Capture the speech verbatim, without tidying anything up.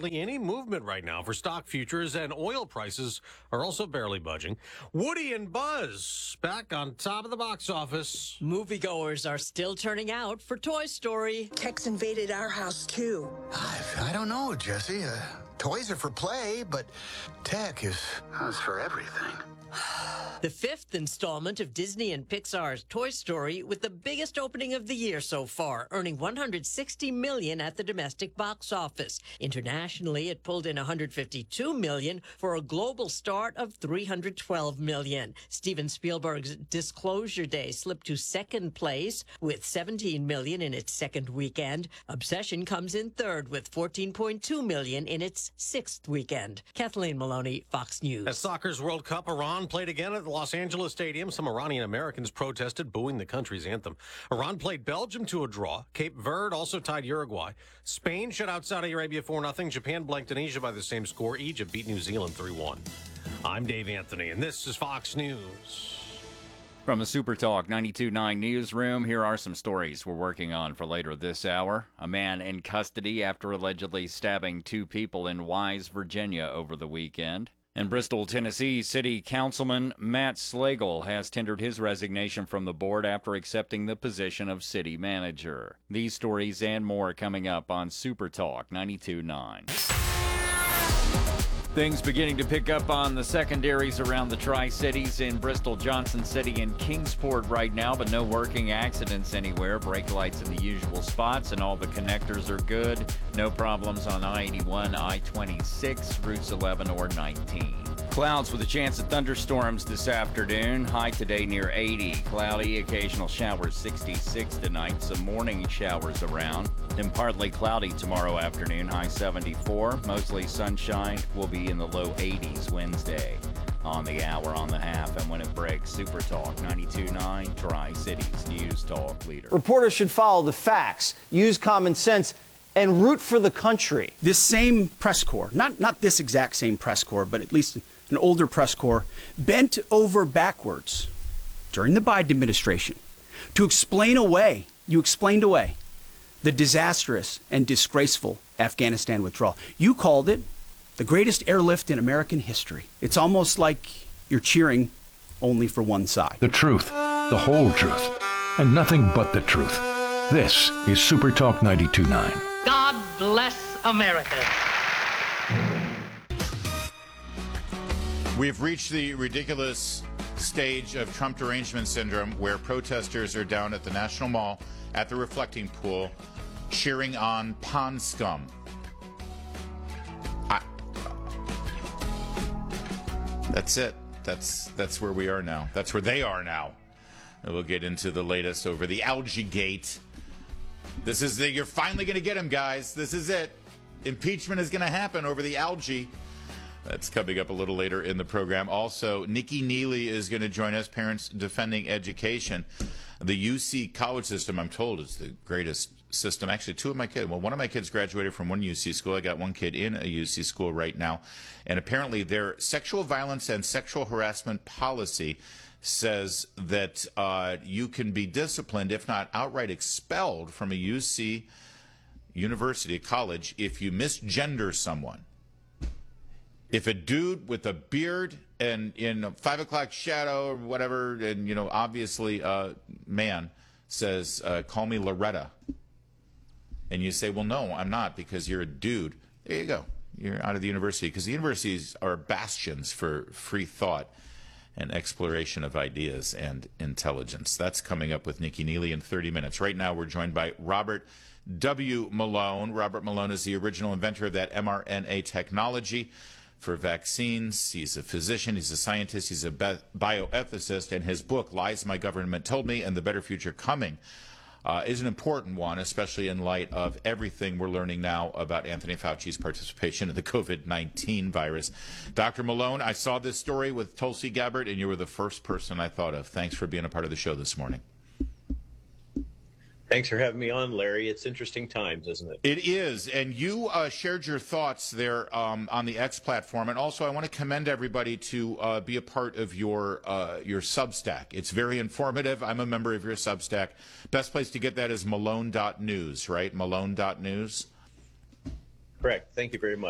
hardly any movement right now for stock futures, and oil prices are also barely budging. Woody and Buzz back on top of the box office. Moviegoers are still turning out for Toy Story. Tech's invaded our house, too. I, I don't know, Jesse. Uh, toys are for play, but tech is, is for everything. The fifth installment of Disney and Pixar's Toy Story with the biggest opening of the year so far, earning one hundred sixty million dollars at the domestic box office. Internationally, it pulled in one hundred fifty-two million dollars for a global start of three hundred twelve million dollars. Steven Spielberg's Disclosure Day slipped to second place with seventeen million dollars in its second weekend. Obsession comes in third with fourteen point two million dollars in its sixth weekend. Kathleen Maloney, Fox News. At Soccer's World Cup, Iran played again at the Los Angeles Stadium. Some Iranian Americans protested, booing the country's anthem. Iran played Belgium to a draw. Cape Verde also tied Uruguay. Spain shut out Saudi Arabia four nothing. Japan blanked Tunisia by the same score. Egypt beat New Zealand three one. I'm Dave Anthony, and this is Fox News. From the Super Talk ninety-two point nine newsroom, here are some stories we're working on for later this hour. A man in custody after allegedly stabbing two people in Wise, Virginia over the weekend. In Bristol, Tennessee, City Councilman Matt Slagle has tendered his resignation from the board after accepting the position of city manager. These stories and more coming up on Super Talk ninety-two point nine. Things beginning to pick up on the secondaries around the Tri-Cities in Bristol, Johnson City, and Kingsport right now, but no working accidents anywhere. Brake lights in the usual spots, and all the connectors are good. No problems on I eighty-one, I twenty-six, Routes eleven or nineteen. Clouds with a chance of thunderstorms this afternoon. High today near eighty. Cloudy, occasional showers sixty-six tonight. Some morning showers around. Then partly cloudy tomorrow afternoon. High seventy-four. Mostly sunshine. Will be in the low eighties Wednesday. On the hour, on the half, and when it breaks, Super Talk ninety-two point nine, Tri-Cities News Talk leader. Reporters should follow the facts, use common sense, and root for the country. This same press corps, not, not this exact same press corps, but at least an older press corps, bent over backwards during the Biden administration to explain away, you explained away, the disastrous and disgraceful Afghanistan withdrawal. You called it the greatest airlift in American history. It's almost like you're cheering only for one side. The truth, the whole truth, and nothing but the truth. This is Super Talk ninety-two point nine. God bless America. We've reached the ridiculous stage of Trump derangement syndrome where protesters are down at the National Mall at the reflecting pool cheering on pond scum. I, that's it. That's that's where we are now. That's where they are now. And we'll get into the latest over the Algae Gate. This is the, you're finally going to get him, guys. This is it. Impeachment is going to happen over the algae. That's coming up a little later in the program. Also, Nikki Neely is going to join us, Parents Defending Education. The U C college system, I'm told, is the greatest system. Actually, two of my kids, well, one of my kids graduated from one U C school. I got one kid in a U C school right now. And apparently their sexual violence and sexual harassment policy says that uh, you can be disciplined, if not outright expelled from a U C university, college, if you misgender someone. If a dude with a beard and in a five o'clock shadow or whatever, and, you know, obviously uh, man says, uh, call me Loretta. And you say, well, no, I'm not because you're a dude. There you go. You're out of the university because the universities are bastions for free thought and exploration of ideas and intelligence. That's coming up with Nikki Neely in thirty minutes. Right now, we're joined by Robert W. Malone. Robert Malone is the original inventor of that mRNA technology for vaccines. He's a physician, he's a scientist, he's a bioethicist, and his book, Lies My Government Told Me and the Better Future Coming, uh, is an important one, especially in light of everything we're learning now about Anthony Fauci's participation in the COVID nineteen virus. Doctor Malone, I saw this story with Tulsi Gabbard, and you were the first person I thought of. Thanks for being a part of the show this morning. Thanks for having me on, Larry. It's interesting times, isn't it? It is. And you uh, shared your thoughts there um, on the X platform. And also, I want to commend everybody to uh, be a part of your uh, your Substack. It's very informative. I'm a member of your Substack. Best place to get that is malone dot news, right? malone dot news. Correct. Thank you very much.